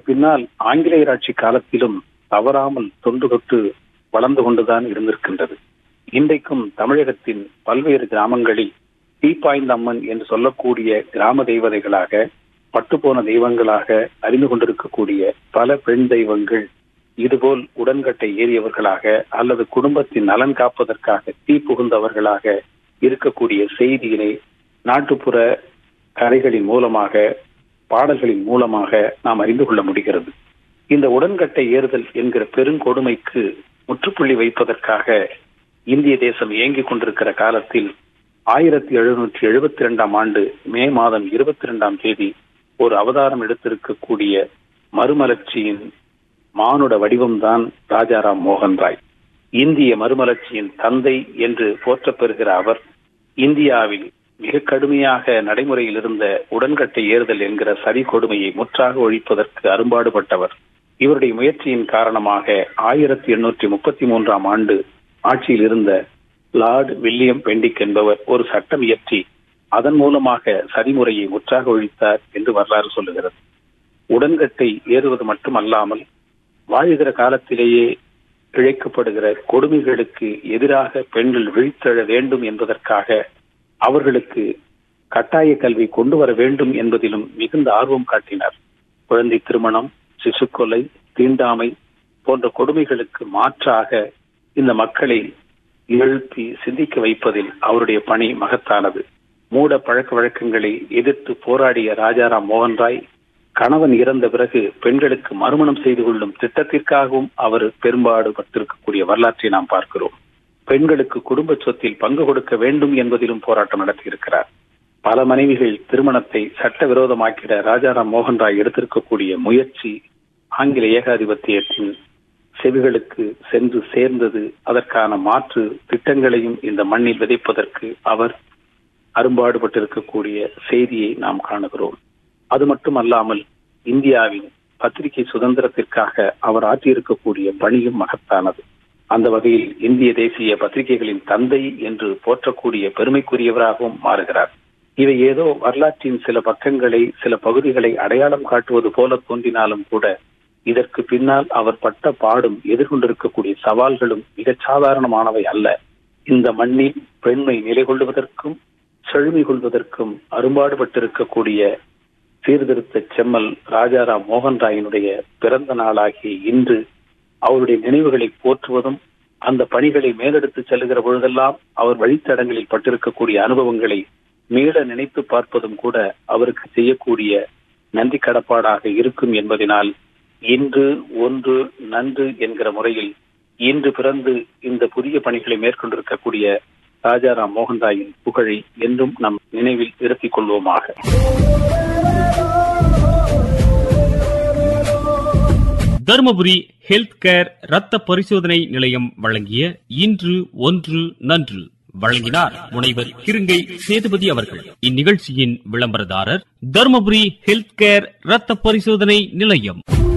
பின்னால் ஆங்கிலேயர் ஆட்சி காலத்திலும் தவறாமல் தொன்று தொட்டு வளர்ந்து கொண்டுதான் இருந்திருக்கின்றது. இன்றைக்கும் தமிழகத்தின் பல்வேறு கிராமங்களில் தீப்பாய்ந்த அம்மன் என்று சொல்லக்கூடிய கிராம தெய்வதைகளாக, பட்டுப்போன தெய்வங்களாக அறிந்து கொண்டிருக்கக்கூடிய பல பெண் தெய்வங்கள் இதுபோல் உடன்கட்டை ஏறியவர்களாக அல்லது குடும்பத்தின் நலன் காப்பதற்காக தீ புகுந்தவர்களாக இருக்கக்கூடிய செய்தியினை நாட்டுப்புற கதைகளின் மூலமாக, பாடல்களின் மூலமாக நாம் அறிந்து கொள்ள முடிகிறது. இந்த உடன்கட்டை ஏறுதல் என்கிற பெருங்கொடுமைக்கு முற்றுப்புள்ளி வைப்பதற்காக இந்திய தேசம் இயங்கிக் கொண்டிருக்கிற காலத்தில் 1772 ஆண்டு மே மாதம் 22 ஒரு அவதாரம் எடுத்திருக்கக்கூடிய மறுமலர்ச்சியின் மானுட வடிவம்தான் ராஜாராம் மோகன் ராய். இந்திய மறுமலர்ச்சியின் தந்தை என்று போற்றப்பெறுகிற அவர் இந்தியாவில் மிக கடுமையாக நடைமுறையில் இருந்த உடன்கட்டை ஏறுதல் என்கிற சதி கொடுமையை முற்றாக ஒழிப்பதற்கு அரும்பாடுபட்டவர். இவருடைய முயற்சியின் காரணமாக 1833 ஆண்டு ஆட்சியில் இருந்த லார்ட் வில்லியம் பெண்டிக் என்பவர் ஒரு சட்டம் இயற்றி அதன் மூலமாக சதிமுறையை முற்றாக ஒழித்தார் என்று வரலாறு சொல்லுகிறது. உடன்கட்டை ஏறுவது மட்டுமல்லாமல் வாழ்கிற காலத்திலேயே இழைக்கப்படுகிற கொடுமைகளுக்கு எதிராக பெண்கள் விழித்தெழ வேண்டும் என்பதற்காக அவர்களுக்கு கட்டாய கல்வி கொண்டு வர வேண்டும் என்பதிலும் மிகுந்த ஆர்வம் காட்டினார். குழந்தை திருமணம், சிசுக்கொலை, தீண்டாமை போன்ற கொடுமைகளுக்கு மாற்றாக இந்த மக்களை எழுப்பி சிந்திக்க வைப்பதில் அவருடைய பணி மகத்தானது. மூட பழக்க வழக்கங்களை எதிர்த்து போராடிய ராஜாராம் மோகன் ராய் கணவன் இறந்த பிறகு பெண்களுக்கு மறுமணம் செய்து கொள்ளும் திட்டத்திற்காகவும் அவர் பெரும்பாடுபட்டிருக்கக்கூடிய வரலாற்றை நாம் பார்க்கிறோம். பெண்களுக்கு குடும்ப சொத்தில் பங்கு கொடுக்க வேண்டும் என்பதிலும் போராட்டம் நடத்தியிருக்கிறார். பல மனைவிகள் திருமணத்தை சட்டவிரோதமாக்கிட ராஜாராம் மோகன் ராய் எடுத்திருக்கக்கூடிய முயற்சி ஆங்கில ஏகாதிபத்தியத்தின் செவிகளுக்கு சென்று சேர்ந்தது. அதற்கான மாற்று திட்டங்களையும் இந்த மண்ணில் விதைப்பதற்கு அவர் அரும்பாடுபட்டிருக்கக்கூடிய செய்தியை நாம் காணுகிறோம். அது மட்டுமல்லாமல் இந்தியாவின் பத்திரிகை சுதந்திரத்திற்காக அவர் ஆற்றியிருக்கக்கூடிய பணியும் மகத்தானது. அந்த வகையில் இந்திய தேசிய பத்திரிகைகளின் தந்தை என்று போற்றக்கூடிய பெருமைக்குரியவராகவும் மாறுகிறார். இவை ஏதோ வரலாற்றின் சில பக்கங்களை, சில பகுதிகளை அடையாளம் காட்டுவது போல தோன்றினாலும் கூட இதற்கு பின்னால் அவர் பட்ட பாடும் எதிர்கொண்டிருக்கக்கூடிய சவால்களும் மிகச் சாதாரணமானவை அல்ல. இந்த மண்ணில் பெண்மை நிலை கொள்வதற்கும் செழுமை கொள்வதற்கும் அரும்பாடுபட்டிருக்கக்கூடிய சீர்திருத்த செம்மல் ராஜாராம் மோகன் ராயினுடைய பிறந்த நாளாகிய இன்று அவருடைய நினைவுகளை போற்றுவதும், அந்த பணிகளை மேலெடுத்து செல்லுகிற பொழுதெல்லாம் அவர் வழித்தடங்களில் பட்டிருக்கக்கூடிய அனுபவங்களை மீள நினைத்து பார்ப்பதும் கூட அவருக்கு செய்யக்கூடிய நன்றி கடப்பாடாக இருக்கும் என்பதனால் இன்று ஒன்று நன்று என்கிற முறையில் இன்று பிறந்து இந்த புதிய பணிகளை மேற்கொண்டிருக்கக்கூடிய ராஜாராம் மோகன் ராயின் புகழை என்றும் நம் நினைவில் இருத்திக் கொள்வோமாக. தர்மபுரி ஹெல்த் கேர் இரத்த பரிசோதனை நிலையம் வழங்கிய இன்று ஒன்று நன்று வழங்கினார் முனைவர் கிருங்கை சேதுபதி அவர்கள். இந்நிகழ்ச்சியின் விளம்பரதாரர் தர்மபுரி ஹெல்த் கேர் இரத்த பரிசோதனை நிலையம்.